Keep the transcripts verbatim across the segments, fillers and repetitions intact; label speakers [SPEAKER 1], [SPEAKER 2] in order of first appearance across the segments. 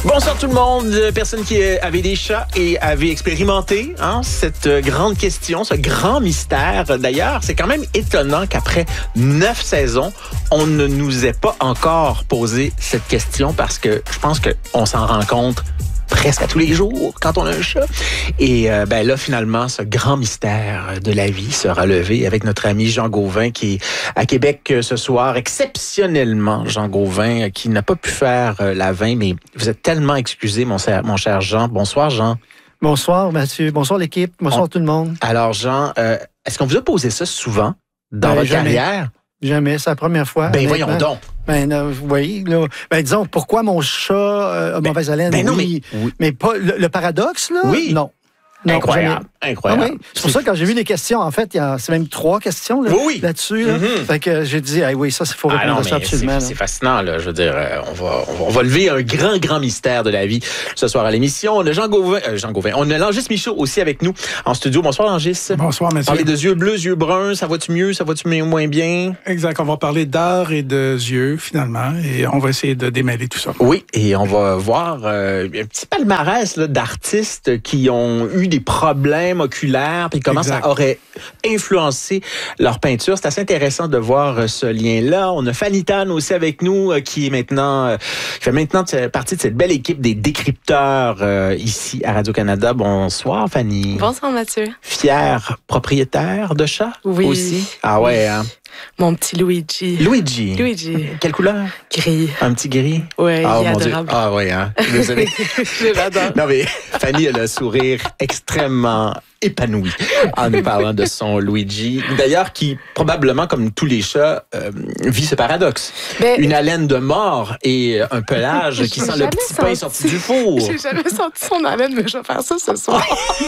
[SPEAKER 1] Bonsoir tout le monde. Personne qui avait des chats et avait expérimenté hein, cette grande question, ce grand mystère. D'ailleurs, c'est quand même étonnant qu'après neuf saisons, on ne nous ait pas encore posé cette question parce que je pense qu'on s'en rend compte presque à tous les jours quand on a un chat. Et euh, ben là, finalement, ce grand mystère de la vie sera levé avec notre ami Jean Gauvin qui est à Québec ce soir. Exceptionnellement, Jean Gauvin, qui n'a pas pu faire euh, la vingt, mais vous êtes tellement excusé, mon, mon cher Jean. Bonsoir, Jean.
[SPEAKER 2] Bonsoir, Mathieu. Bonsoir, l'équipe. Bonsoir, on... tout le monde.
[SPEAKER 1] Alors, Jean, euh, est-ce qu'on vous a posé ça souvent dans ben, votre
[SPEAKER 2] jamais.
[SPEAKER 1] carrière?
[SPEAKER 2] Jamais, c'est la première fois.
[SPEAKER 1] Ben voyons donc.
[SPEAKER 2] Ben euh, vous voyez, là, ben disons, pourquoi mon chat euh, a ben, mauvaise haleine?
[SPEAKER 1] Ben non,
[SPEAKER 2] oui,
[SPEAKER 1] mais, oui.
[SPEAKER 2] mais pas le, le paradoxe, là?
[SPEAKER 1] Oui.
[SPEAKER 2] Non. Non,
[SPEAKER 1] incroyable, jamais. incroyable.
[SPEAKER 2] Ah oui. C'est pour ça que quand j'ai vu les questions, en fait, il y a c'est même trois questions là,
[SPEAKER 1] oui, oui.
[SPEAKER 2] là-dessus. Là. Mm-hmm. Fait que j'ai dit, ah, oui, ça, il faut répondre
[SPEAKER 1] ah non,
[SPEAKER 2] à ça absolument.
[SPEAKER 1] C'est, c'est fascinant, là. Je veux dire, on va, on va, on va lever un grand, grand mystère de la vie ce soir à l'émission. On a Jean Gauvin, euh, Jean Gauvin. On a Langis Michaud aussi avec nous en studio. Bonsoir, Langis.
[SPEAKER 3] Bonsoir, Mathieu.
[SPEAKER 1] Parler de yeux bleus, yeux bruns, ça va-tu mieux, ça va-tu moins bien?
[SPEAKER 3] Exact. On va parler d'art et de yeux, finalement, et on va essayer de démêler tout ça.
[SPEAKER 1] Oui, et on va voir euh, un petit palmarès là, d'artistes qui ont eu des problèmes oculaires, puis comment exact. Ça aurait influencé leur peinture. C'est assez intéressant de voir ce lien-là. On a Fanny Tan aussi avec nous, qui est maintenant, qui fait maintenant partie de cette belle équipe des décrypteurs euh, ici à Radio-Canada. Bonsoir, Fanny.
[SPEAKER 4] Bonsoir, Mathieu.
[SPEAKER 1] Fière propriétaire de chat?
[SPEAKER 4] Oui.
[SPEAKER 1] Aussi? Ah ouais, hein?
[SPEAKER 4] Mon petit Luigi.
[SPEAKER 1] Luigi?
[SPEAKER 4] Luigi.
[SPEAKER 1] Quelle couleur?
[SPEAKER 4] Gris.
[SPEAKER 1] Un petit gris?
[SPEAKER 4] Oui,
[SPEAKER 1] oh,
[SPEAKER 4] il est
[SPEAKER 1] mon
[SPEAKER 4] adorable.
[SPEAKER 1] Dieu. Ah oui, hein? Désolé.
[SPEAKER 4] Je l'adore.
[SPEAKER 1] Non, mais Fanny a le sourire extrêmement épanoui en nous parlant de son Luigi. D'ailleurs, qui, probablement, comme tous les chats, euh, vit ce paradoxe. Mais... Une haleine de mort et un pelage qui sent le petit
[SPEAKER 4] senti...
[SPEAKER 1] pain sorti du four.
[SPEAKER 4] J'ai jamais senti son haleine, mais je vais faire ça ce soir.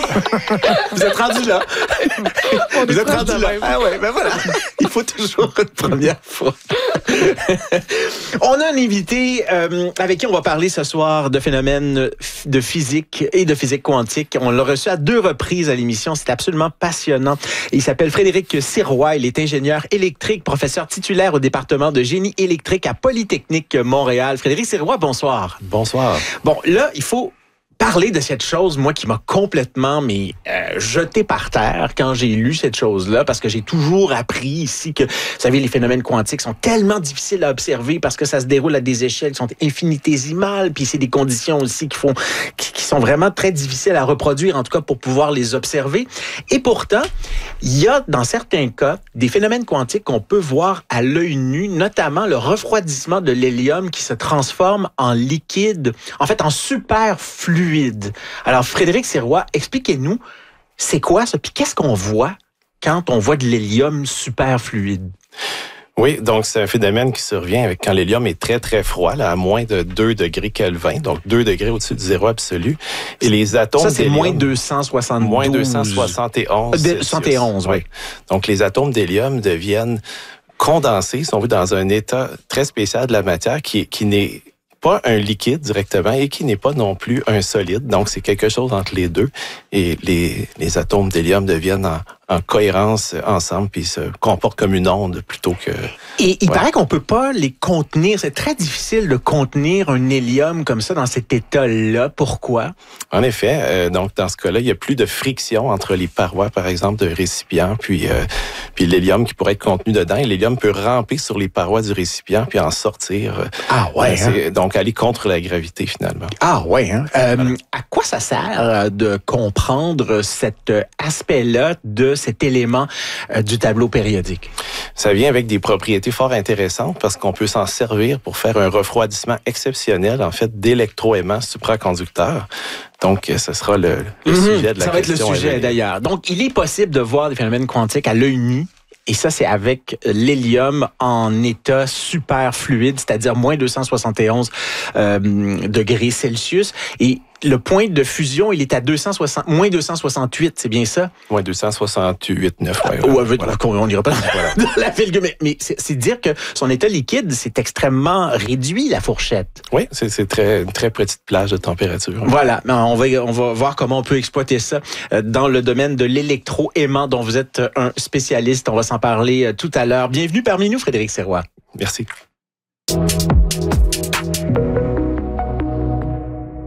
[SPEAKER 1] Vous êtes rendu là.
[SPEAKER 4] On
[SPEAKER 1] Vous êtes rendu là. Ah ouais, ben voilà. Il faut toujours une première fois. On a un invité euh, avec qui on va parler ce soir de phénomènes de physique et de physique quantique. On l'a reçu à deux reprises à l'émission. C'est absolument passionnant. Il s'appelle Frédéric Sirois. Il est ingénieur électrique, professeur titulaire au département de génie électrique à Polytechnique Montréal. Frédéric Sirois, bonsoir.
[SPEAKER 5] Bonsoir.
[SPEAKER 1] Bon, là, il faut parler de cette chose, moi, qui m'a complètement mais euh, jeté par terre quand j'ai lu cette chose-là, parce que j'ai toujours appris ici que, vous savez, les phénomènes quantiques sont tellement difficiles à observer parce que ça se déroule à des échelles qui sont infinitésimales, puis c'est des conditions aussi qui font, qui, qui sont vraiment très difficiles à reproduire, en tout cas pour pouvoir les observer. Et pourtant, il y a dans certains cas des phénomènes quantiques qu'on peut voir à l'œil nu, notamment le refroidissement de l'hélium qui se transforme en liquide, en fait en superflu. Alors, Frédéric Sirois, expliquez-nous, c'est quoi ça? Puis qu'est-ce qu'on voit quand on voit de l'hélium superfluide?
[SPEAKER 5] Oui, donc c'est un phénomène qui survient avec quand l'hélium est très, très froid, là, à moins de deux degrés Kelvin, donc deux degrés au-dessus du zéro absolu. Et les atomes
[SPEAKER 1] Ça, c'est
[SPEAKER 5] d'hélium,
[SPEAKER 1] moins deux cent soixante-douze.
[SPEAKER 5] Moins deux cent soixante et onze.
[SPEAKER 1] Euh, soixante et onze, oui.
[SPEAKER 5] Donc, les atomes d'hélium deviennent condensés, si on veut, dans un état très spécial de la matière qui, qui n'est pas un liquide directement et qui n'est pas non plus un solide. Donc, c'est quelque chose entre les deux. Et les, les atomes d'hélium deviennent en, en cohérence ensemble puis se comportent comme une onde plutôt que...
[SPEAKER 1] Et il
[SPEAKER 5] ouais.
[SPEAKER 1] paraît qu'on peut pas les contenir. C'est très difficile de contenir un hélium comme ça dans cet état-là. Pourquoi?
[SPEAKER 5] En effet. Euh, donc, dans ce cas-là, il y a plus de friction entre les parois, par exemple, de récipient puis, euh, puis l'hélium qui pourrait être contenu dedans. Et l'hélium peut ramper sur les parois du récipient puis en sortir.
[SPEAKER 1] Ah ouais.
[SPEAKER 5] Euh, hein? Donc, aller contre la gravité, finalement.
[SPEAKER 1] Ah ouais. Hein? Euh, voilà. À quoi ça sert de comprendre cet aspect-là de cet élément euh, du tableau périodique?
[SPEAKER 5] Ça vient avec des propriétés fort intéressantes parce qu'on peut s'en servir pour faire un refroidissement exceptionnel, en fait, d'électroaimants supraconducteurs. Donc, ce sera le, le mmh, sujet de la question.
[SPEAKER 1] Ça va être le sujet, d'ailleurs. Donc, il est possible de voir des phénomènes quantiques à l'œil nu. Et ça, c'est avec l'hélium en état super fluide, c'est-à-dire moins deux cent soixante et onze euh, degrés Celsius. Et le point de fusion, il est à deux cent soixante, moins deux cent soixante-huit, c'est bien ça?
[SPEAKER 5] Moins deux cent soixante-huit virgule neuf. Ouais,
[SPEAKER 1] ouais, ouais, voilà. On n'ira pas dans la virgule, mais, mais c'est, c'est dire que son état liquide, c'est extrêmement réduit, la fourchette.
[SPEAKER 5] Oui, c'est, c'est très, une très petite plage de température.
[SPEAKER 1] Voilà, on va, on va voir comment on peut exploiter ça dans le domaine de l'électroaimant, dont vous êtes un spécialiste. On va s'en parler tout à l'heure. Bienvenue parmi nous, Frédéric Sirois.
[SPEAKER 5] Merci.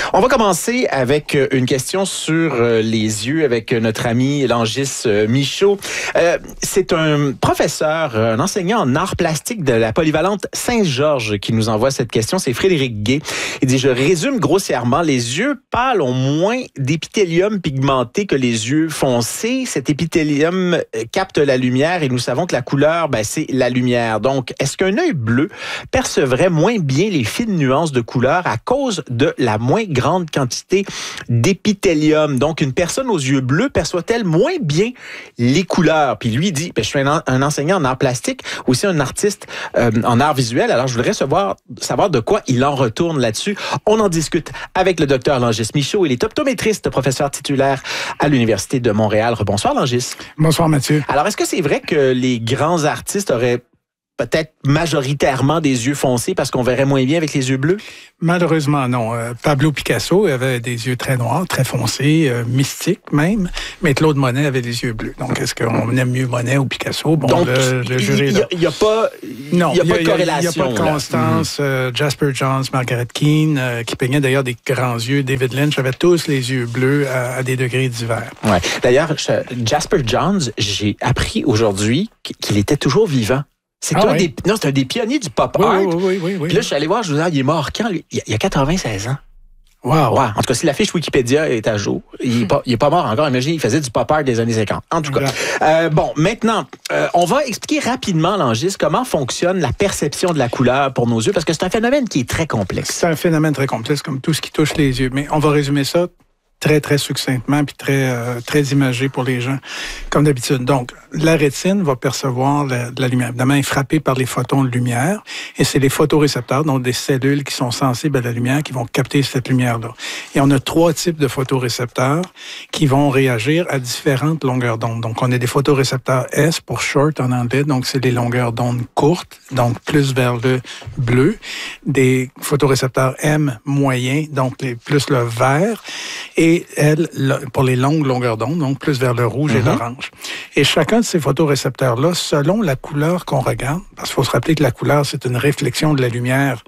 [SPEAKER 1] On va commencer avec une question sur les yeux avec notre ami Langis Michaud. Euh, c'est un professeur, un enseignant en arts plastiques de la polyvalente Saint-Georges qui nous envoie cette question. C'est Frédéric Gay. Il dit, je résume grossièrement, les yeux pâles ont moins d'épithélium pigmenté que les yeux foncés. Cet épithélium capte la lumière et nous savons que la couleur, ben, c'est la lumière. Donc, est-ce qu'un œil bleu percevrait moins bien les fines nuances de couleur à cause de la moins grande quantité d'épithélium? Donc, une personne aux yeux bleus perçoit-elle moins bien les couleurs? Puis lui dit, ben, je suis un, un enseignant en arts plastiques, aussi un artiste euh, en arts visuels, alors je voudrais savoir, savoir de quoi il en retourne là-dessus. On en discute avec le docteur Langis Michaud. Il est optométriste, professeur titulaire à l'Université de Montréal. Bonsoir, Langis.
[SPEAKER 3] Bonsoir, Mathieu.
[SPEAKER 1] Alors, est-ce que c'est vrai que les grands artistes auraient peut-être majoritairement des yeux foncés parce qu'on verrait moins bien avec les yeux bleus?
[SPEAKER 3] Malheureusement, non. Euh, Pablo Picasso avait des yeux très noirs, très foncés, euh, mystiques même, mais Claude Monet avait des yeux bleus. Donc, est-ce qu'on aime mieux Monet ou Picasso? Bon,
[SPEAKER 1] Donc,
[SPEAKER 3] le, le jury là.
[SPEAKER 1] Il n'y a, a pas,
[SPEAKER 3] non,
[SPEAKER 1] y a pas de corrélation.
[SPEAKER 3] Il n'y a pas de constance. Euh, Jasper Johns, Margaret Keane, euh, qui peignaient d'ailleurs des grands yeux. David Lynch avait tous les yeux bleus à, à des degrés divers.
[SPEAKER 1] Ouais. D'ailleurs, Jasper Johns, j'ai appris aujourd'hui qu'il était toujours vivant. C'est ah un oui. des non, c'est un des pionniers du pop
[SPEAKER 3] oui,
[SPEAKER 1] art.
[SPEAKER 3] Oui, oui, oui, oui.
[SPEAKER 1] Puis là, je suis allé voir, je vous dis, il est mort quand? Lui? Il y a quatre-vingt-seize ans.
[SPEAKER 3] Wow.
[SPEAKER 1] Ouais. En tout cas, si la fiche Wikipédia est à jour, il n'est pas, il est pas mort encore. Imaginez, il faisait du pop art des années cinquante. En tout cas. Euh, bon, maintenant, euh, on va expliquer rapidement, Langis, comment fonctionne la perception de la couleur pour nos yeux, parce que c'est un phénomène qui est très complexe.
[SPEAKER 3] C'est un phénomène très complexe, comme tout ce qui touche les yeux. Mais on va résumer ça très, très succinctement, puis très, euh, très imagé pour les gens, comme d'habitude. Donc, la rétine va percevoir la, la lumière. Évidemment, elle est frappée par les photons de lumière, et c'est les photorécepteurs, donc des cellules qui sont sensibles à la lumière, qui vont capter cette lumière-là. Et on a trois types de photorécepteurs qui vont réagir à différentes longueurs d'onde. Donc, on a des photorécepteurs S pour short en anglais, donc c'est les longueurs d'onde courtes, donc plus vers le bleu. Des photorécepteurs M moyens, donc les, plus le vert. Et elle, pour les longues longueurs d'onde, donc plus vers le rouge mm-hmm. et l'orange. Et chacun de ces photorécepteurs-là, selon la couleur qu'on regarde, parce qu'il faut se rappeler que la couleur, c'est une réflexion de la lumière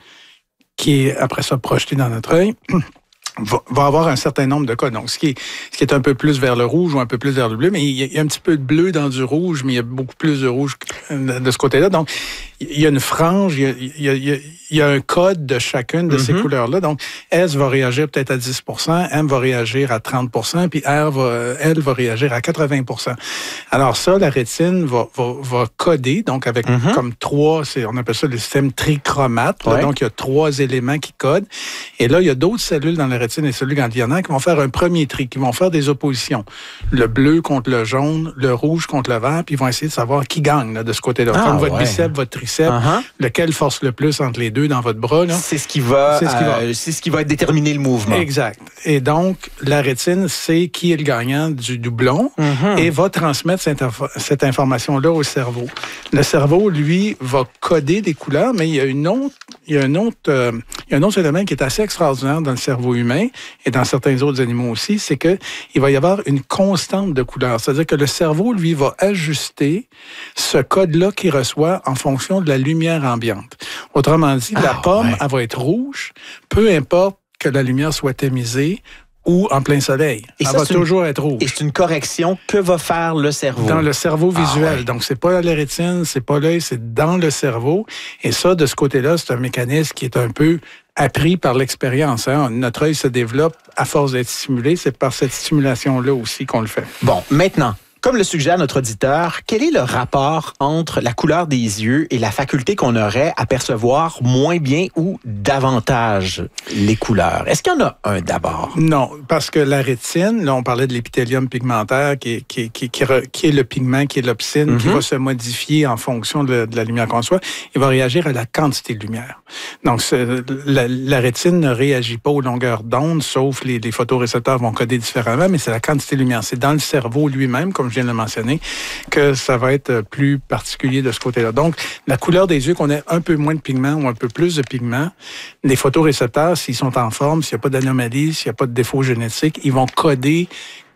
[SPEAKER 3] qui est après ça projetée dans notre œil, va, va avoir un certain nombre de cas. Donc, ce qui, est, ce qui est un peu plus vers le rouge ou un peu plus vers le bleu, mais il y, a, il y a un petit peu de bleu dans du rouge, mais il y a beaucoup plus de rouge de ce côté-là. Donc, il y a une frange, il y a, il y a, il y a, il y a un code de chacune de mm-hmm. ces couleurs-là. Donc, S va réagir peut-être à dix pour cent, M va réagir à trente pour cent, puis R va, L va réagir à quatre-vingts pour cent. Alors ça, la rétine va, va, va coder, donc avec mm-hmm. comme trois, c'est, on appelle ça le système trichromate. Ouais. Là, donc, il y a trois éléments qui codent. Et là, il y a d'autres cellules dans la rétine et cellules ganglionnaires qui vont faire un premier tri, qui vont faire des oppositions. Le bleu contre le jaune, le rouge contre le vert, puis ils vont essayer de savoir qui gagne là, de ce côté-là. Ah, comme votre ouais. biceps, votre triceps, uh-huh. lequel force le plus entre les deux dans votre bras. Là.
[SPEAKER 1] C'est ce qui va, c'est ce qui va, euh, c'est ce qui va déterminer le mouvement.
[SPEAKER 3] Exact. Et donc, la rétine sait qui est le gagnant du doublon mm-hmm. et va transmettre cette, info- cette information-là au cerveau. Le cerveau, lui, va coder des couleurs, mais il y a une autre, il y a un autre, euh, il y a un autre élément qui est assez extraordinaire dans le cerveau humain et dans certains autres animaux aussi, c'est que il va y avoir une constante de couleurs. C'est-à-dire que le cerveau, lui, va ajuster ce code-là qu'il reçoit en fonction de la lumière ambiante. Autrement dit, ah, la pomme, ouais. elle va être rouge, peu importe que la lumière soit tamisée ou en plein soleil. Et elle ça, va toujours
[SPEAKER 1] une,
[SPEAKER 3] être rouge.
[SPEAKER 1] Et c'est une correction que va faire le cerveau.
[SPEAKER 3] Dans le cerveau visuel. Ah, ouais. Donc, c'est pas la rétine, c'est pas l'œil, c'est dans le cerveau. Et ça, de ce côté-là, c'est un mécanisme qui est un peu appris par l'expérience. Hein. Notre œil se développe à force d'être stimulé. C'est par cette stimulation-là aussi qu'on le fait.
[SPEAKER 1] Bon, maintenant, comme le suggère notre auditeur, quel est le rapport entre la couleur des yeux et la faculté qu'on aurait à percevoir moins bien ou davantage les couleurs? Est-ce qu'il y en a un d'abord?
[SPEAKER 3] Non, parce que la rétine, là on parlait de l'épithélium pigmentaire qui est, qui, qui, qui, qui est le pigment, qui est l'opsine, mm-hmm. qui va se modifier en fonction de, de la lumière qu'on reçoit. Il va réagir à la quantité de lumière. Donc la, la rétine ne réagit pas aux longueurs d'onde, sauf les, les photorécepteurs vont coder différemment, mais c'est la quantité de lumière. C'est dans le cerveau lui-même, comme je viens de le mentionner, que ça va être plus particulier de ce côté-là. Donc, la couleur des yeux, qu'on ait un peu moins de pigments ou un peu plus de pigments, les photorécepteurs, s'ils sont en forme, s'il n'y a pas d'anomalie, s'il n'y a pas de défaut génétique, ils vont coder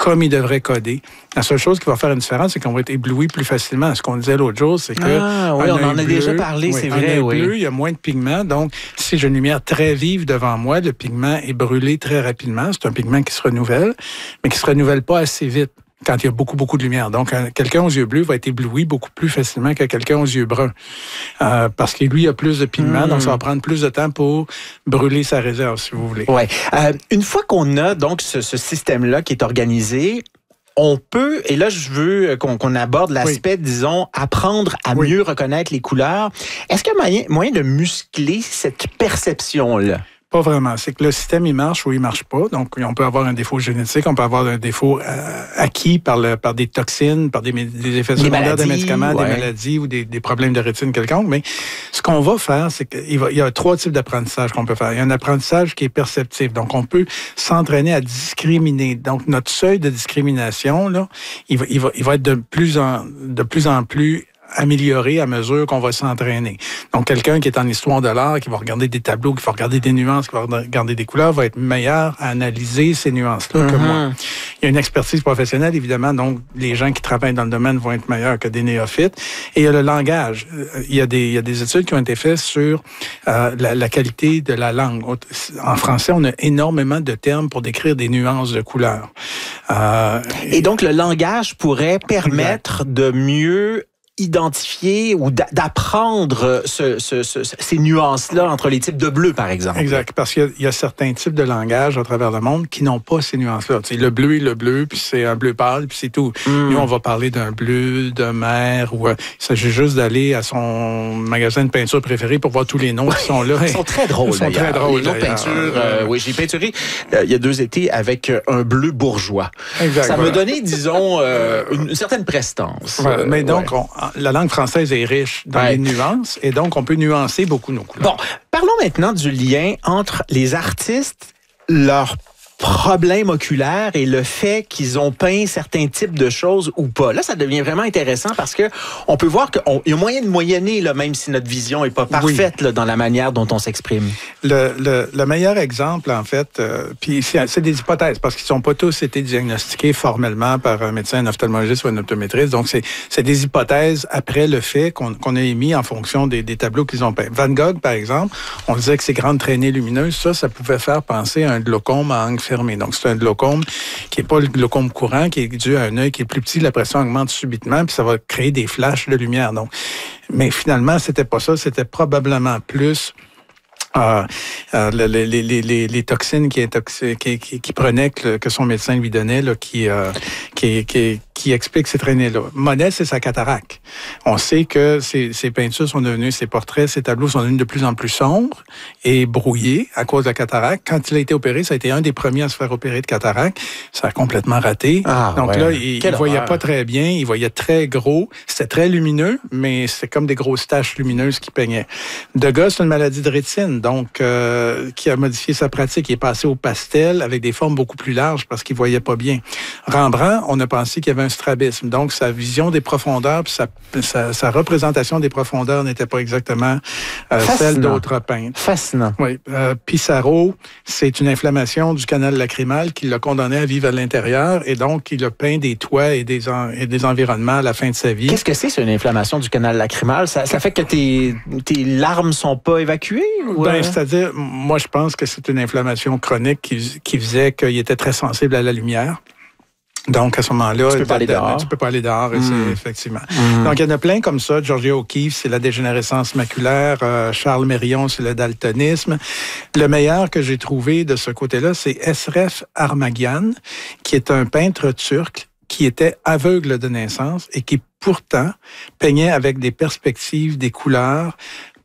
[SPEAKER 3] comme il devrait coder. La seule chose qui va faire une différence, c'est qu'on va être ébloui plus facilement. Ce qu'on disait l'autre jour, c'est que
[SPEAKER 1] ah, oui, on en a
[SPEAKER 3] bleu,
[SPEAKER 1] déjà parlé,
[SPEAKER 3] oui,
[SPEAKER 1] c'est
[SPEAKER 3] un
[SPEAKER 1] vrai.
[SPEAKER 3] œil
[SPEAKER 1] Oui.
[SPEAKER 3] bleu, il y a moins de pigments. Donc, si j'ai une lumière très vive devant moi, le pigment est brûlé très rapidement. C'est un pigment qui se renouvelle, mais qui se renouvelle pas assez vite quand il y a beaucoup, beaucoup de lumière. Donc, un, quelqu'un aux yeux bleus va être ébloui beaucoup plus facilement que quelqu'un aux yeux bruns. Euh, parce que lui a plus de pigments, mmh. donc ça va prendre plus de temps pour brûler sa réserve, si vous voulez.
[SPEAKER 1] Ouais. Euh, une fois qu'on a donc ce, ce système-là qui est organisé, on peut, et là je veux qu'on, qu'on aborde l'aspect, oui. disons, apprendre à oui. mieux reconnaître les couleurs. Est-ce qu'il y a moyen, moyen de muscler cette perception-là?
[SPEAKER 3] Pas vraiment. C'est que le système, il marche ou il marche pas. Donc, on peut avoir un défaut génétique, on peut avoir un défaut euh, acquis par, le, par des toxines, par des, des effets secondaires des médicaments, ouais. des maladies ou des, des problèmes de rétine quelconques. Mais ce qu'on va faire, c'est qu'il va, il y a trois types d'apprentissage qu'on peut faire. Il y a un apprentissage qui est perceptif. Donc, on peut s'entraîner à discriminer. Donc, notre seuil de discrimination, là, il va, il va, il va être de plus en, de plus en plus améliorer à mesure qu'on va s'entraîner. Donc, quelqu'un qui est en histoire de l'art, qui va regarder des tableaux, qui va regarder des nuances, qui va regarder des couleurs, va être meilleur à analyser ces nuances-là mm-hmm. que moi. Il y a une expertise professionnelle, évidemment, donc les gens qui travaillent dans le domaine vont être meilleurs que des néophytes. Et il y a le langage. Il y a des, il y a des études qui ont été faites sur euh, la, la qualité de la langue. En français, on a énormément de termes pour décrire des nuances de couleurs.
[SPEAKER 1] Euh, et donc, le langage pourrait permettre exact. de mieux identifier ou d'apprendre ce, ce, ce, ces nuances-là entre les types de bleu, par exemple.
[SPEAKER 3] Exact, parce qu'il y a, il y a certains types de langage à travers le monde qui n'ont pas ces nuances-là. Tu sais, le bleu est le bleu, puis c'est un bleu pâle, puis c'est tout. Mm. Nous, on va parler d'un bleu de mer, ou euh, il s'agit juste d'aller à son magasin de peinture préféré pour voir tous les noms qui sont là.
[SPEAKER 1] Ils sont très drôles,
[SPEAKER 3] Ils sont
[SPEAKER 1] d'ailleurs.
[SPEAKER 3] très drôles,
[SPEAKER 1] les noms de peinture, euh, oui, j'ai peinturé euh, il y a deux étés avec un bleu bourgeois.
[SPEAKER 3] Exact,
[SPEAKER 1] Ça
[SPEAKER 3] voilà.
[SPEAKER 1] me donnait, disons, euh, une, une certaine prestance.
[SPEAKER 3] Voilà, mais donc,
[SPEAKER 1] ouais.
[SPEAKER 3] on, la langue française est riche dans ouais. les nuances et donc on peut nuancer beaucoup nos couleurs.
[SPEAKER 1] Bon, parlons maintenant du lien entre les artistes, leurs problèmes oculaires et le fait qu'ils ont peint certains types de choses ou pas. Là, ça devient vraiment intéressant parce que on peut voir qu'il y a moyen de moyenner, là, même si notre vision n'est pas parfaite oui. là, dans la manière dont on s'exprime.
[SPEAKER 3] Le, le, le meilleur exemple, en fait, euh, puis c'est, c'est des hypothèses parce qu'ils ne sont pas tous été diagnostiqués formellement par un médecin, un ophtalmologiste ou un optométriste. Donc, c'est, c'est des hypothèses après le fait qu'on, qu'on a émis en fonction des, des tableaux qu'ils ont peints. Van Gogh, par exemple, on disait que ces grandes traînées lumineuses, ça, ça pouvait faire penser à un glaucome à angle fermé. Donc, c'est un glaucome qui n'est pas le glaucome courant, qui est dû à un œil qui est plus petit, la pression augmente subitement, puis ça va créer des flashs de lumière. Donc, mais finalement, c'était pas ça, c'était probablement plus Euh, euh, les, les, les, les toxines qui, intoxi- qui, qui, qui prenaient, que, que son médecin lui donnait, là, qui, euh, qui, qui, qui explique ces traînées-là. Monet, c'est sa cataracte. On sait que ses, ses peintures sont devenues, ses portraits, ses tableaux sont devenus de plus en plus sombres et brouillés à cause de la cataracte. Quand il a été opéré, ça a été un des premiers à se faire opérer de cataracte. Ça a complètement raté. Ah, Donc ouais. là, il ne voyait pas très bien, il voyait très gros. C'était très lumineux, mais c'était comme des grosses taches lumineuses qui peignaient. Degas, c'est une maladie de rétine. Donc, euh, qui a modifié sa pratique. Il est passé au pastel avec des formes beaucoup plus larges parce qu'il voyait pas bien. Rembrandt, on a pensé qu'il y avait un strabisme. Donc, sa vision des profondeurs, puis sa, sa, sa représentation des profondeurs n'était pas exactement euh, celle d'autres peintres.
[SPEAKER 1] Fascinant.
[SPEAKER 3] Oui. Euh, Pissarro, c'est une inflammation du canal lacrymal qui l'a condamné à vivre à l'intérieur et donc il a peint des toits et des, en, et des environnements à la fin de sa vie.
[SPEAKER 1] Qu'est-ce que c'est, c'est une inflammation du canal lacrymal? Ça, ça fait que tes, tes larmes sont pas évacuées? Ou
[SPEAKER 3] Ben, c'est-à-dire, moi, je pense que c'est une inflammation chronique qui, qui faisait qu'il était très sensible à la lumière. Donc, à ce moment-là...
[SPEAKER 1] Tu peux pas aller dehors.
[SPEAKER 3] Tu peux pas aller dehors, mmh. c'est, effectivement.
[SPEAKER 1] Mmh.
[SPEAKER 3] Donc, il y en a plein comme ça. Georgia O'Keeffe, c'est la dégénérescence maculaire. Euh, Charles Mérion, c'est le daltonisme. Le meilleur que j'ai trouvé de ce côté-là, c'est Esref Armagian, qui est un peintre turc qui était aveugle de naissance et qui, pourtant, peignait avec des perspectives, des couleurs,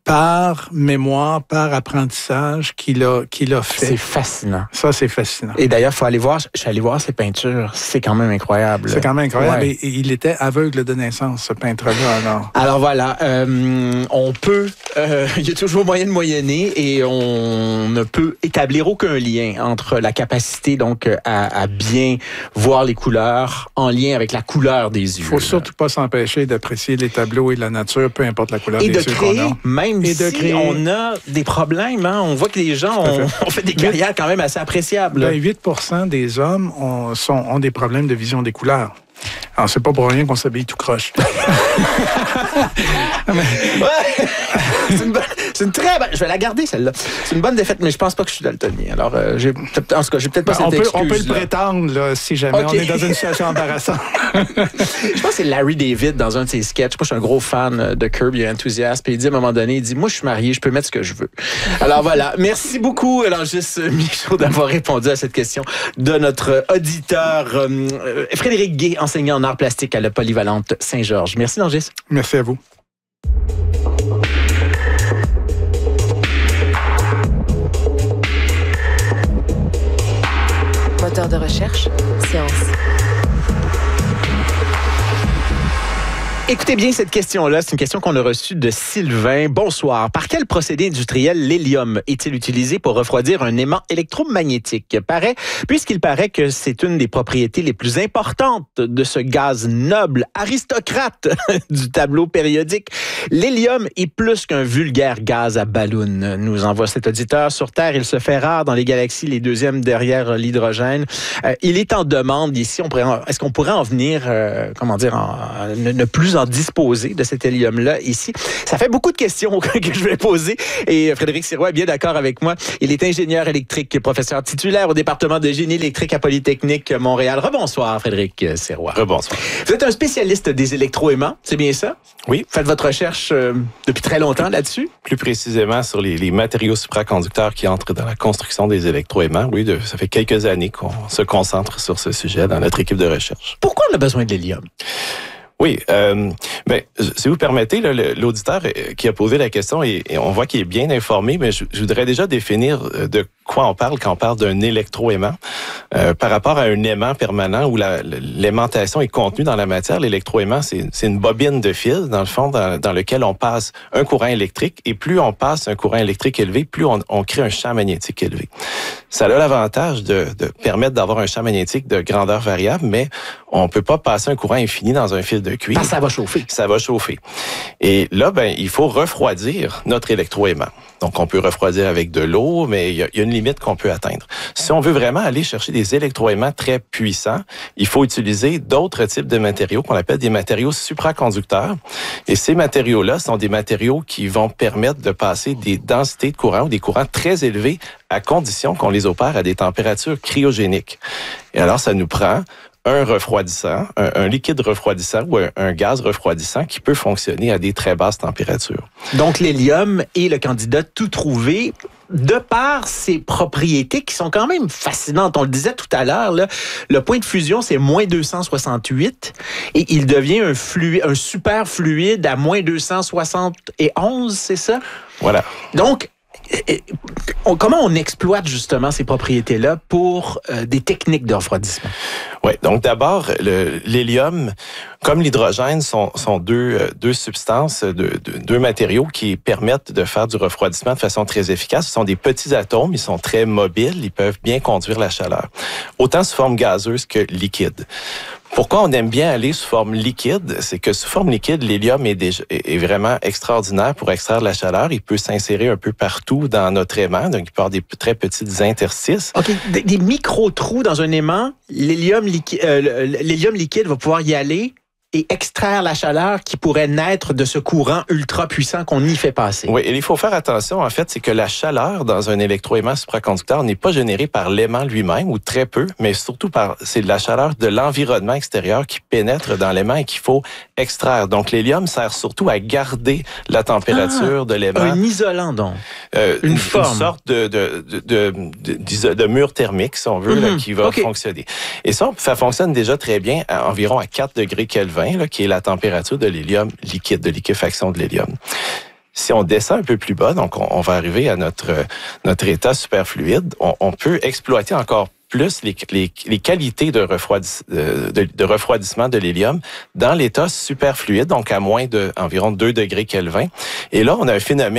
[SPEAKER 3] par mémoire, par apprentissage qu'il a, qu'il a fait.
[SPEAKER 1] C'est fascinant.
[SPEAKER 3] Ça, c'est fascinant.
[SPEAKER 1] Et d'ailleurs, il faut aller voir, je suis allé voir ses peintures. C'est quand même incroyable.
[SPEAKER 3] C'est quand même incroyable.
[SPEAKER 1] Ouais.
[SPEAKER 3] Et, et il était aveugle de naissance, ce peintre-là. Alors,
[SPEAKER 1] alors voilà, euh, on peut, euh, il y a toujours moyen de moyenner et on ne peut établir aucun lien entre la capacité donc à, à bien voir les couleurs en lien avec la couleur des yeux.
[SPEAKER 3] Il ne faut surtout pas s'empêcher d'apprécier les tableaux et la nature, peu importe la couleur
[SPEAKER 1] et
[SPEAKER 3] des
[SPEAKER 1] de
[SPEAKER 3] yeux
[SPEAKER 1] créer,
[SPEAKER 3] qu'on a.
[SPEAKER 1] même même
[SPEAKER 3] Et de
[SPEAKER 1] si
[SPEAKER 3] créer-
[SPEAKER 1] on a des problèmes, hein, on voit que les gens
[SPEAKER 3] Tout à
[SPEAKER 1] ont,
[SPEAKER 3] fait.
[SPEAKER 1] ont fait des carrières quand même assez appréciables.
[SPEAKER 3] Ben, huit pour cent des hommes ont, sont, ont des problèmes de vision des couleurs. Alors, c'est pas pour rien qu'on s'habille tout croche.
[SPEAKER 1] Ouais. c'est, une bonne- c'est une très bonne... Je vais la garder, celle-là. C'est une bonne défaite, mais je pense pas que je suis daltonien. Alors, euh, j'ai peut-être- en tout cas, j'ai peut-être pas
[SPEAKER 3] Ben, on,
[SPEAKER 1] cette
[SPEAKER 3] peut,
[SPEAKER 1] excuse
[SPEAKER 3] on peut le prétendre là, si jamais
[SPEAKER 1] OK.
[SPEAKER 3] on est dans une situation embarrassante.
[SPEAKER 1] Je pense que c'est Larry David dans un de ses sketchs. Moi, je suis un gros fan de Curb Your Enthusiasm. Puis il dit à un moment donné, il dit, moi, je suis marié, je peux mettre ce que je veux. Alors voilà. Merci beaucoup, alors juste Michaud, d'avoir répondu à cette question de notre auditeur euh, Frédéric Gay, enseignant en arts plastiques à la Polyvalente Saint-Georges. Merci, Nangis.
[SPEAKER 3] Merci à vous.
[SPEAKER 6] Moteur de recherche, science.
[SPEAKER 1] Écoutez bien cette question-là. C'est une question qu'on a reçue de Sylvain. Bonsoir. Par quel procédé industriel l'hélium est-il utilisé pour refroidir un aimant électromagnétique? Paraît, puisqu'il paraît que c'est une des propriétés les plus importantes de ce gaz noble, aristocrate du tableau périodique, l'hélium est plus qu'un vulgaire gaz à ballon. Nous envoie cet auditeur. Sur Terre, il se fait rare. Dans les galaxies, les deuxièmes derrière l'hydrogène. Euh, il est en demande ici. On pourrait en- est-ce qu'on pourrait en venir, euh, comment dire, en- ne, ne plus en disposer de cet hélium-là ici? Ça fait beaucoup de questions que je vais poser et Frédéric Sirois est bien d'accord avec moi. Il est ingénieur électrique, professeur titulaire au département de génie électrique à Polytechnique Montréal. Rebonsoir, Frédéric Sirois.
[SPEAKER 5] Rebonsoir.
[SPEAKER 1] Vous êtes un spécialiste des électroaimants, c'est bien ça?
[SPEAKER 5] Oui.
[SPEAKER 1] Vous faites votre recherche euh, depuis très longtemps là-dessus?
[SPEAKER 5] Plus précisément sur les, les matériaux supraconducteurs qui entrent dans la construction des électroaimants. Oui, de, ça fait quelques années qu'on se concentre sur ce sujet dans notre équipe de recherche.
[SPEAKER 1] Pourquoi on a besoin de l'hélium?
[SPEAKER 5] Oui, euh, ben, si vous permettez, là, le- l'auditeur qui a posé la question, et, et on voit qu'il est bien informé, mais je, je voudrais déjà définir de quoi on parle quand on parle d'un électroaimant. Euh, par rapport à un aimant permanent où la- l'aimantation est contenue dans la matière, l'électroaimant, c'est c'est une bobine de fil, dans le fond, dans, dans lequel on passe un courant électrique, et plus on passe un courant électrique élevé, plus on, on crée un champ magnétique élevé. Ça a l'avantage de, de permettre d'avoir un champ magnétique de grandeur variable, mais on peut pas passer un courant infini dans un fil de cuivre.
[SPEAKER 1] Parce que ça va chauffer.
[SPEAKER 5] Ça va chauffer. Et là, ben, il faut refroidir notre électroaimant. Donc, on peut refroidir avec de l'eau, mais il y, a, il y a une limite qu'on peut atteindre. Si on veut vraiment aller chercher des électroaimants très puissants, il faut utiliser d'autres types de matériaux qu'on appelle des matériaux supraconducteurs. Et ces matériaux-là sont des matériaux qui vont permettre de passer des densités de courant ou des courants très élevés à condition qu'on les opère à des températures cryogéniques. Et alors, ça nous prend un refroidissant, un, un liquide refroidissant ou un, un gaz refroidissant qui peut fonctionner à des très basses températures.
[SPEAKER 1] Donc, l'hélium est le candidat tout trouvé de par ses propriétés qui sont quand même fascinantes. On le disait tout à l'heure, là, le point de fusion, c'est moins deux cent soixante-huit et il devient un, fluide, un super fluide à moins deux cent soixante et onze, c'est ça?
[SPEAKER 5] Voilà.
[SPEAKER 1] Donc, on, comment on exploite justement ces propriétés-là pour euh, des techniques de refroidissement?
[SPEAKER 5] Oui, donc d'abord, le- l'hélium, comme l'hydrogène, sont, sont deux, euh, deux substances, deux, deux, deux matériaux qui permettent de faire du refroidissement de façon très efficace. Ce sont des petits atomes, ils sont très mobiles, ils peuvent bien conduire la chaleur, autant sous forme gazeuse que liquide. Pourquoi on aime bien aller sous forme liquide? C'est que sous forme liquide, l'hélium est, déjà, est vraiment extraordinaire pour extraire de la chaleur. Il peut s'insérer un peu partout dans notre aimant, donc il peut avoir des très petites interstices.
[SPEAKER 1] OK. Des, des micro-trous dans un aimant, l'hélium, liqui- euh, l'hélium liquide va pouvoir y aller et extraire la chaleur qui pourrait naître de ce courant ultra puissant qu'on y fait passer.
[SPEAKER 5] Oui, et il faut faire attention, en fait, c'est que la chaleur dans un électroaimant supraconducteur n'est pas générée par l'aimant lui-même, ou très peu, mais surtout par, c'est de la chaleur de l'environnement extérieur qui pénètre dans l'aimant et qu'il faut extraire. Donc, l'hélium sert surtout à garder la température ah, de l'aimant.
[SPEAKER 1] Un isolant, donc.
[SPEAKER 5] Euh,
[SPEAKER 1] une,
[SPEAKER 5] une
[SPEAKER 1] forme.
[SPEAKER 5] Une sorte de, de, de, de, de, de mur thermique, si on veut, mm-hmm. là, qui va okay. fonctionner. Et ça, ça fonctionne déjà très bien à environ à quatre degrés Kelvin, là, qui est la température de l'hélium liquide, de liquéfaction de l'hélium. Si on descend un peu plus bas, donc on, on va arriver à notre, notre état superfluide, on, on peut exploiter encore plus les, les, les qualités de, refroidis, de, de refroidissement de l'hélium dans l'état superfluide, donc à moins de environ deux degrés Kelvin. Et là, on a un phénomène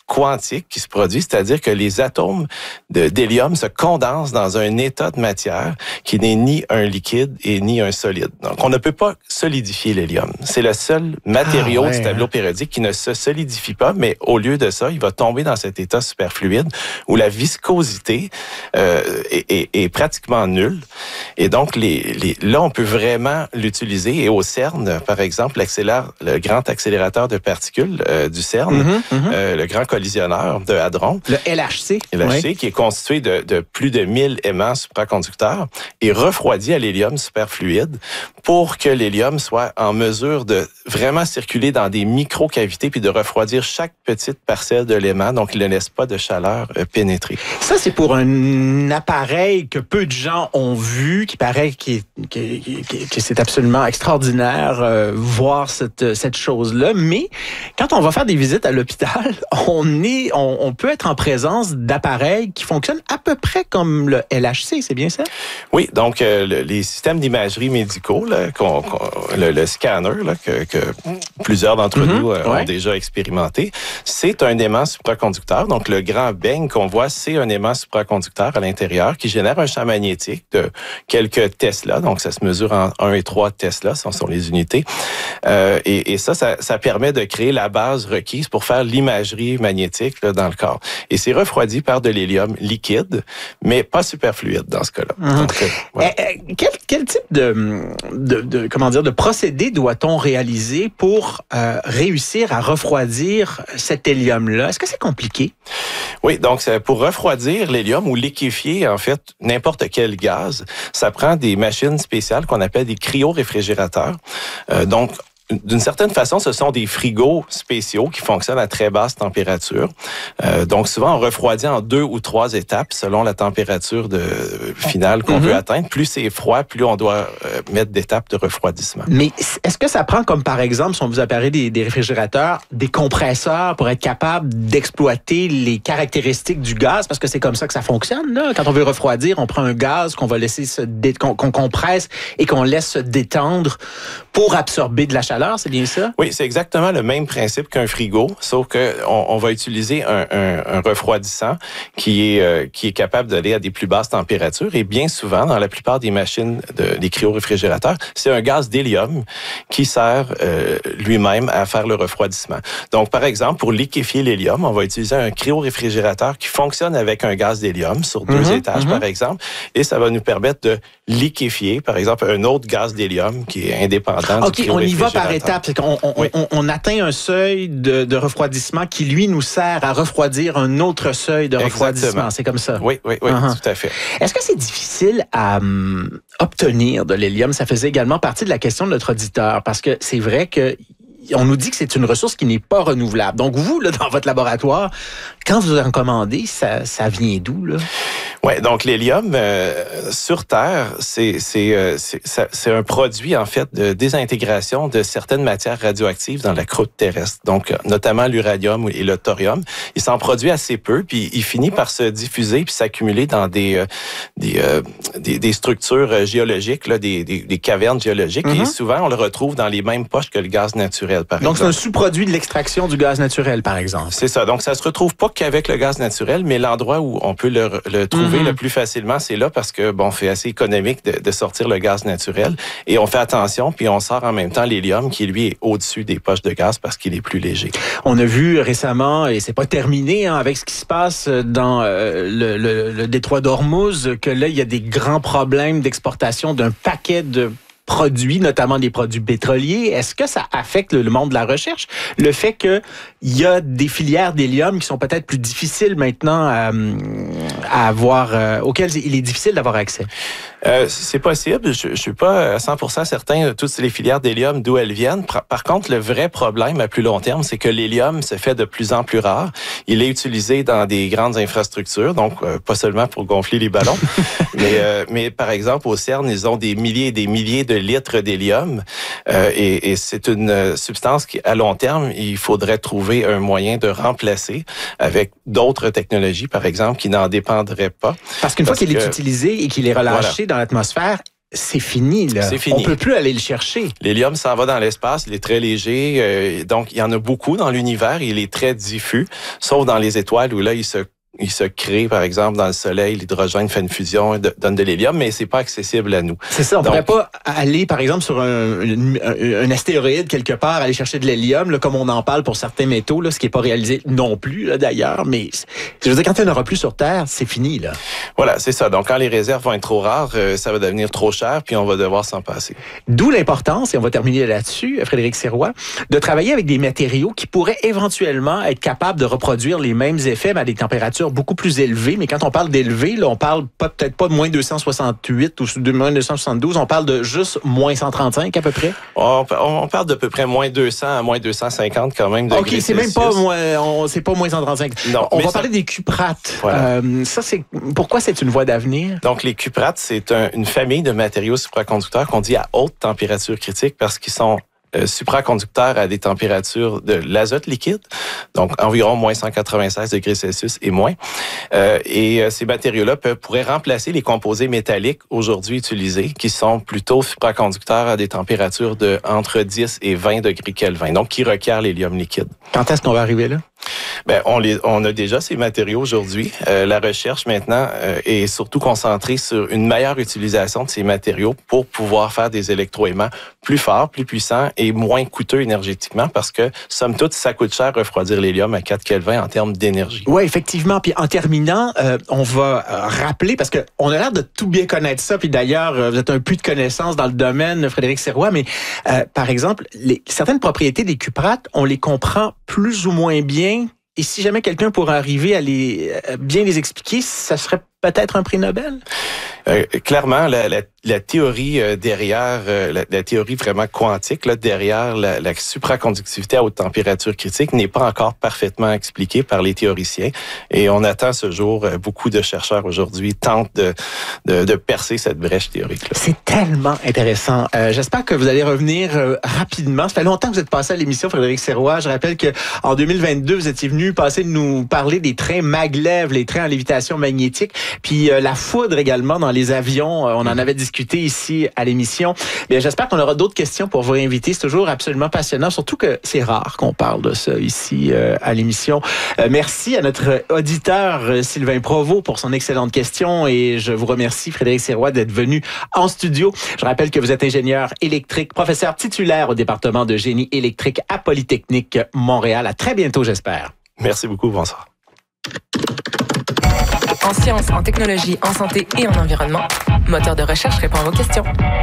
[SPEAKER 5] quantique qui se produit, c'est-à-dire que les atomes de, d'hélium se condensent dans un état de matière qui n'est ni un liquide et ni un solide. Donc, on ne peut pas solidifier l'hélium. C'est le seul matériau ah ouais, du tableau hein. périodique qui ne se solidifie pas, mais au lieu de ça, il va tomber dans cet état superfluide où la viscosité euh, est, est, est pratiquement nulle. Et donc, les, les, là, on peut vraiment l'utiliser. Et au CERN, par exemple, le grand accélérateur de particules euh, du CERN, mm-hmm, mm-hmm. Euh, le grand collisionneur de Hadron.
[SPEAKER 1] Le L H C.
[SPEAKER 5] L H C, oui. qui est constitué de, de plus de mille aimants supraconducteurs et refroidi à l'hélium superfluide pour que l'hélium soit en mesure de vraiment circuler dans des micro-cavités puis de refroidir chaque petite parcelle de l'aimant, donc il ne laisse pas de chaleur euh, pénétrer.
[SPEAKER 1] Ça, c'est pour un appareil que peu de gens ont vu, qui paraît qui, qui, qui, que c'est absolument extraordinaire euh, voir cette, cette chose-là. Mais quand on va faire des visites à l'hôpital, on, est, on, on peut être en présence d'appareils qui fonctionnent à peu près comme le L H C, c'est bien ça?
[SPEAKER 5] Oui, donc euh, le, les systèmes d'imagerie médicaux, là, qu'on, qu'on, le, le scanner là, que, que plusieurs d'entre mm-hmm, nous euh, ouais. ont déjà expérimenté, c'est un aimant supraconducteur. Donc le grand beigne qu'on voit, c'est un aimant supraconducteur à l'intérieur qui génère un champ magnétique de quelques Tesla. Donc ça se mesure en un et trois Tesla, ce sont les unités. Euh, et, et ça, ça, ça permet de créer la base requise pour faire l'imagerie magnétique là, dans le corps. Et c'est refroidi par de l'hélium liquide, mais pas superfluide dans ce cas-là.
[SPEAKER 1] Mmh. Donc, euh, voilà. euh, quel, quel type de, de, de, comment dire, de procédé doit-on réaliser pour euh, réussir à refroidir cet hélium-là? Est-ce que c'est compliqué?
[SPEAKER 5] Oui, donc c'est pour refroidir l'hélium ou liquéfier, en fait, n'importe quel gaz, ça prend des machines spéciales qu'on appelle des cryoréfrigérateurs. Euh, donc, d'une certaine façon, ce sont des frigos spéciaux qui fonctionnent à très basse température. Euh, donc, souvent, on refroidit en deux ou trois étapes selon la température de, finale qu'on mm-hmm. veut atteindre. Plus c'est froid, plus on doit euh, mettre d'étapes de refroidissement.
[SPEAKER 1] Mais est-ce que ça prend, comme par exemple, si on vous a parlé des, des réfrigérateurs, des compresseurs pour être capable d'exploiter les caractéristiques du gaz? Parce que c'est comme ça que ça fonctionne, là. Quand on veut refroidir, on prend un gaz qu'on va laisser se dé... qu'on, qu'on compresse et qu'on laisse se détendre pour absorber de la chaleur. C'est bien ça?
[SPEAKER 5] Oui, c'est exactement le même principe qu'un frigo, sauf que on, on va utiliser un, un, un refroidissant qui est euh, qui est capable d'aller à des plus basses températures. Et bien souvent, dans la plupart des machines, de, des cryoréfrigérateurs, c'est un gaz d'hélium qui sert euh, lui-même à faire le refroidissement. Donc, par exemple, pour liquéfier l'hélium, on va utiliser un cryoréfrigérateur qui fonctionne avec un gaz d'hélium sur deux mm-hmm, étages, mm-hmm. par exemple, et ça va nous permettre de liquéfier, par exemple, un autre gaz d'hélium qui est indépendant
[SPEAKER 1] okay,
[SPEAKER 5] du cryoréfrigérateur.
[SPEAKER 1] On y va par étapes. C'est qu'on, on, oui. on, on atteint un seuil de, de refroidissement qui, lui, nous sert à refroidir un autre seuil de refroidissement.
[SPEAKER 5] Exactement.
[SPEAKER 1] C'est comme ça?
[SPEAKER 5] Oui, oui, oui, uh-huh. tout à fait.
[SPEAKER 1] Est-ce que c'est difficile à um, obtenir de l'hélium? Ça faisait également partie de la question de notre auditeur, parce que c'est vrai que on nous dit que c'est une ressource qui n'est pas renouvelable. Donc, vous, là, dans votre laboratoire, quand vous en commandez, ça, ça vient d'où, là?
[SPEAKER 5] Oui, donc l'hélium, euh, sur Terre, c'est, c'est, euh, c'est, c'est un produit, en fait, de désintégration de certaines matières radioactives dans la croûte terrestre, donc notamment l'uranium et le thorium. Il s'en produit assez peu, puis il finit par se diffuser puis s'accumuler dans des, euh, des, euh, des, des structures géologiques, là, des, des, des cavernes géologiques, mm-hmm. et souvent, on le retrouve dans les mêmes poches que le gaz naturel. Par
[SPEAKER 1] donc,
[SPEAKER 5] exemple.
[SPEAKER 1] c'est un sous-produit de l'extraction du gaz naturel, par exemple.
[SPEAKER 5] C'est ça. Donc, ça se retrouve pas qu'avec le gaz naturel, mais l'endroit où on peut le, le trouver mm-hmm. le plus facilement, c'est là parce que, bon, c'est assez économique de, de sortir le gaz naturel. Et on fait attention, puis on sort en même temps l'hélium qui, lui, est au-dessus des poches de gaz parce qu'il est plus léger.
[SPEAKER 1] On a vu récemment, et c'est pas terminé, hein, avec ce qui se passe dans euh, le, le, le détroit d'Ormuz, que là, il y a des grands problèmes d'exportation d'un paquet de produits, notamment des produits pétroliers. Est-ce que ça affecte le monde de la recherche? Le fait qu'il y a des filières d'hélium qui sont peut-être plus difficiles maintenant à, à avoir, euh, auxquelles il est difficile d'avoir accès?
[SPEAKER 5] Euh, c'est possible. Je, je suis pas à cent pour cent certain de toutes les filières d'hélium d'où elles viennent. Par contre, le vrai problème à plus long terme, c'est que l'hélium se fait de plus en plus rare. Il est utilisé dans des grandes infrastructures, donc euh, pas seulement pour gonfler les ballons, mais, euh, mais par exemple au CERN, ils ont des milliers et des milliers de litres d'hélium euh, et, et c'est une substance qui, à long terme, il faudrait trouver un moyen de remplacer avec d'autres technologies, par exemple, qui n'en dépendraient pas.
[SPEAKER 1] Parce qu'une
[SPEAKER 5] Parce
[SPEAKER 1] fois qu'il
[SPEAKER 5] que,
[SPEAKER 1] est utilisé et qu'il est relâché voilà. dans l'atmosphère, c'est fini, là.
[SPEAKER 5] C'est fini.
[SPEAKER 1] On peut plus aller le chercher.
[SPEAKER 5] L'hélium s'en va dans l'espace, il est très léger, euh, donc il y en a beaucoup dans l'univers, il est très diffus, sauf dans les étoiles où là, il se Il se crée, par exemple, dans le Soleil, l'hydrogène fait une fusion et donne de l'hélium, mais c'est pas accessible à nous.
[SPEAKER 1] C'est ça, on
[SPEAKER 5] Donc,
[SPEAKER 1] pourrait pas aller, par exemple, sur un, un, un astéroïde quelque part, aller chercher de l'hélium, là, comme on en parle pour certains métaux, là, ce qui est pas réalisé non plus, là, d'ailleurs. Mais je veux dire, quand il n'y en aura plus sur Terre, c'est fini, là.
[SPEAKER 5] Voilà, c'est ça. Donc, quand les réserves vont être trop rares, euh, ça va devenir trop cher, puis on va devoir s'en passer.
[SPEAKER 1] D'où l'importance, et on va terminer là-dessus, Frédéric Sirois, de travailler avec des matériaux qui pourraient éventuellement être capables de reproduire les mêmes effets, mais à des températures beaucoup plus élevées. Mais quand on parle d'élevé, là, on parle pas, peut-être pas de moins deux cent soixante-huit ou de moins deux cent soixante-douze, on parle de juste moins cent trente-cinq à peu près?
[SPEAKER 5] On, on parle d'à peu près moins deux cents à moins deux cent cinquante quand même.
[SPEAKER 1] OK, c'est même pas moins, on, c'est pas moins cent trente-cinq.
[SPEAKER 5] Non,
[SPEAKER 1] on va
[SPEAKER 5] ça...
[SPEAKER 1] parler des cuprates.
[SPEAKER 5] Voilà.
[SPEAKER 1] Euh, ça, c'est pourquoi c'est une voie d'avenir?
[SPEAKER 5] Donc, les cuprates, c'est un, une famille de matériaux supraconducteurs qu'on dit à haute température critique parce qu'ils sont Euh, supraconducteurs à des températures de l'azote liquide, donc environ moins cent quatre-vingt-seize degrés Celsius et moins. Euh, et euh, ces matériaux-là peuvent, pourraient remplacer les composés métalliques aujourd'hui utilisés, qui sont plutôt supraconducteurs à des températures de entre dix et vingt degrés Kelvin, donc qui requièrent l'hélium liquide.
[SPEAKER 1] Quand est-ce qu'on va arriver là?
[SPEAKER 5] Ben, on, les, on a déjà ces matériaux aujourd'hui. Euh, la recherche maintenant euh, est surtout concentrée sur une meilleure utilisation de ces matériaux pour pouvoir faire des électroaimants plus forts, plus puissants et moins coûteux énergétiquement parce que, somme toute, ça coûte cher refroidir l'hélium à quatre Kelvin en termes d'énergie.
[SPEAKER 1] Oui, effectivement. Puis en terminant, euh, on va euh, rappeler, parce que on a l'air de tout bien connaître ça, puis d'ailleurs, euh, vous êtes un puits de connaissances dans le domaine, Frédéric Sirois, mais euh, par exemple, les, certaines propriétés des cuprates, on les comprend plus ou moins bien. Et si jamais quelqu'un pourrait arriver à les à bien les expliquer, ça serait peut-être un prix Nobel?
[SPEAKER 5] Euh, clairement, la, la, la théorie euh, derrière, euh, la, la théorie vraiment quantique, là, derrière la, la supraconductivité à haute température critique n'est pas encore parfaitement expliquée par les théoriciens. Et on attend ce jour, euh, beaucoup de chercheurs aujourd'hui tentent de, de, de percer cette brèche théorique-là.
[SPEAKER 1] C'est tellement intéressant. Euh, j'espère que vous allez revenir euh, rapidement. Ça fait longtemps que vous êtes passé à l'émission, Frédéric Sirois. Je rappelle que en deux mille vingt-deux, vous étiez venu passer de nous parler des trains maglev, les trains en lévitation magnétique, puis euh, la foudre également dans les avions. Euh, on en avait discuté ici à l'émission. Bien, j'espère qu'on aura d'autres questions pour vous inviter. C'est toujours absolument passionnant, surtout que c'est rare qu'on parle de ça ici euh, à l'émission. Euh, merci à notre auditeur euh, Sylvain Provost pour son excellente question et je vous remercie, Frédéric Sirois, d'être venu en studio. Je rappelle que vous êtes ingénieur électrique, professeur titulaire au département de génie électrique à Polytechnique Montréal. À très bientôt, j'espère.
[SPEAKER 5] Merci beaucoup. Bonsoir.
[SPEAKER 6] En sciences, en technologie, en santé et en environnement, Moteur de recherche répond à vos questions.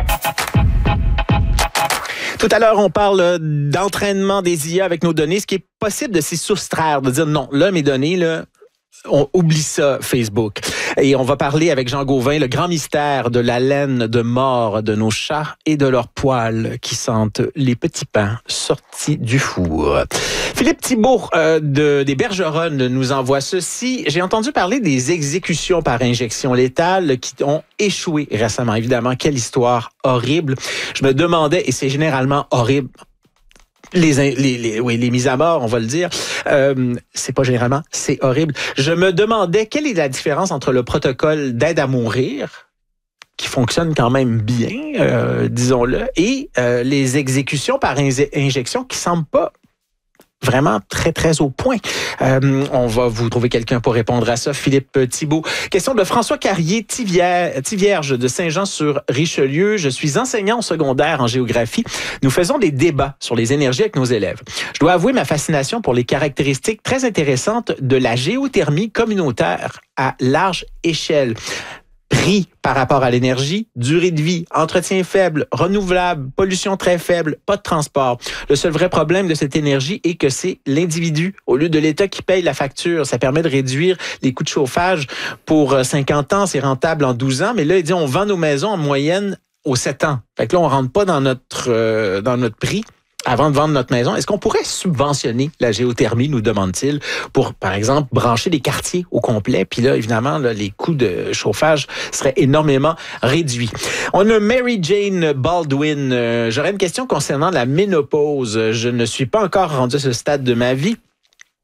[SPEAKER 1] Tout à l'heure, on parle d'entraînement des I A avec nos données, ce qui est possible de s'y soustraire, de dire non, là, mes données, là, on oublie ça, Facebook. Et on va parler avec Jean Gauvin, le grand mystère de la laine de mort de nos chats et de leurs poils qui sentent les petits pains sortis du four. Philippe Thibault euh, de, des Bergeronnes nous envoie ceci. J'ai entendu parler des exécutions par injection létale qui ont échoué récemment. Évidemment, quelle histoire horrible. Je me demandais, et c'est généralement horrible, Les, les, les, oui, les mises à mort, on va le dire. Euh, c'est pas généralement, c'est horrible. Je me demandais quelle est la différence entre le protocole d'aide à mourir, qui fonctionne quand même bien, euh, disons-le, et euh, les exécutions par in- injection qui semblent pas vraiment très, très au point. Euh, on va vous trouver quelqu'un pour répondre à ça. Philippe Thibault. Question de François Carrier, Tivière, Tivierge de Saint-Jean-sur-Richelieu. Je suis enseignant au secondaire en géographie. Nous faisons des débats sur les énergies avec nos élèves. Je dois avouer ma fascination pour les caractéristiques très intéressantes de la géothermie communautaire à large échelle. Prix par rapport à l'énergie, durée de vie, entretien faible, renouvelable, pollution très faible, pas de transport. Le seul vrai problème de cette énergie est que c'est l'individu, au lieu de l'État qui paye la facture. Ça permet de réduire les coûts de chauffage pour cinquante ans, c'est rentable en douze ans, mais là, il dit on vend nos maisons en moyenne aux sept ans. Fait que là, on rentre pas dans notre, euh, dans notre prix avant de vendre notre maison. Est-ce qu'on pourrait subventionner la géothermie, nous demande-t-il, pour, par exemple, brancher des quartiers au complet? Puis là, évidemment, là, les coûts de chauffage seraient énormément réduits. On a Mary Jane Baldwin. Euh, j'aurais une question concernant la ménopause. Je ne suis pas encore rendu à ce stade de ma vie.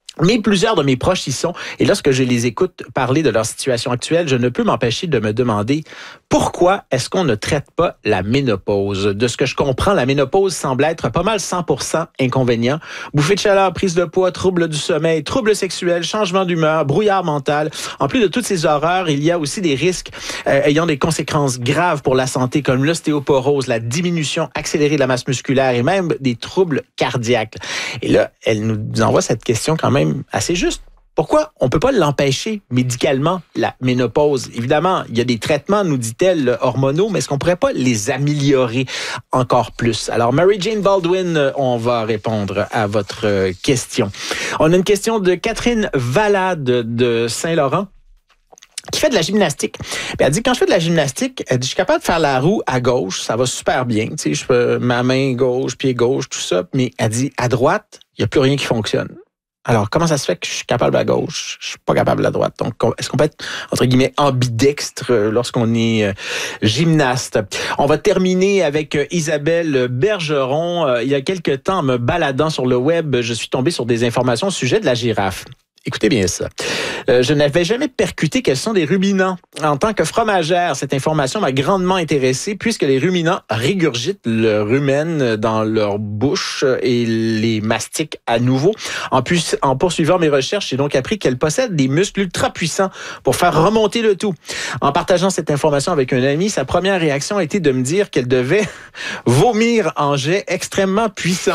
[SPEAKER 1] Mais plusieurs de mes proches y sont. Et lorsque je les écoute parler de leur situation actuelle, je ne peux m'empêcher de me demander pourquoi est-ce qu'on ne traite pas la ménopause. De ce que je comprends, la ménopause semble être pas mal cent pour cent inconvénient. Bouffée de chaleur, prise de poids, troubles du sommeil, troubles sexuels, changement d'humeur, brouillard mental. En plus de toutes ces horreurs, il y a aussi des risques euh, ayant des conséquences graves pour la santé comme l'ostéoporose, la diminution accélérée de la masse musculaire et même des troubles cardiaques. Et là, elle nous envoie cette question quand même assez juste. Pourquoi on peut pas l'empêcher médicalement, la ménopause? Évidemment, il y a des traitements, nous dit-elle, hormonaux, mais est-ce qu'on pourrait pas les améliorer encore plus? Alors, Mary-Jane Baldwin, on va répondre à votre question. On a une question de Catherine Valade de Saint-Laurent, qui fait de la gymnastique. Puis elle dit, quand je fais de la gymnastique, elle dit, je suis capable de faire la roue à gauche, ça va super bien. Tu sais, je peux ma main gauche, pied gauche, tout ça. Mais elle dit, à droite, il n'y a plus rien qui fonctionne. Alors, comment ça se fait que je suis capable à gauche, je suis pas capable à droite? Donc, est-ce qu'on peut être, entre guillemets, ambidextre lorsqu'on est gymnaste? On va terminer avec Isabelle Bergeron. Il y a quelque temps, en me baladant sur le web, je suis tombé sur des informations au sujet de la girafe. Écoutez bien ça. Euh, je n'avais jamais percuté quels sont des ruminants. En tant que fromagère, cette information m'a grandement intéressée puisque les ruminants régurgitent le rumen dans leur bouche et les mastiquent à nouveau. En, plus, en poursuivant mes recherches, j'ai donc appris qu'elles possèdent des muscles ultra puissants pour faire remonter le tout. En partageant cette information avec un ami, sa première réaction a été de me dire qu'elle devait vomir en jet extrêmement puissant.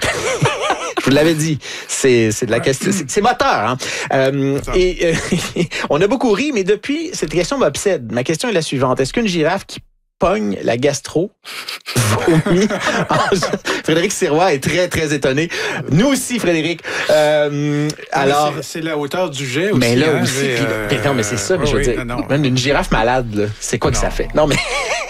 [SPEAKER 1] Je vous l'avais dit, c'est, c'est de la question, c'est, c'est moteur. Hein? Euh, et euh, on a beaucoup ri, mais depuis, cette question m'obsède. Ma question est la suivante. Est-ce qu'une girafe qui pogne la gastro vomit en... Frédéric Sirois est très, très étonné. Nous aussi, Frédéric. Euh, alors,
[SPEAKER 3] c'est, c'est la hauteur du jet aussi.
[SPEAKER 1] Mais là
[SPEAKER 3] hein,
[SPEAKER 1] aussi,
[SPEAKER 3] mais,
[SPEAKER 1] puis,
[SPEAKER 3] euh,
[SPEAKER 1] non, mais c'est ça. Mais
[SPEAKER 3] oui,
[SPEAKER 1] je veux
[SPEAKER 3] oui,
[SPEAKER 1] dire,
[SPEAKER 3] non, non.
[SPEAKER 1] même une girafe malade, là, c'est quoi
[SPEAKER 3] Non.
[SPEAKER 1] que ça fait? Non, mais...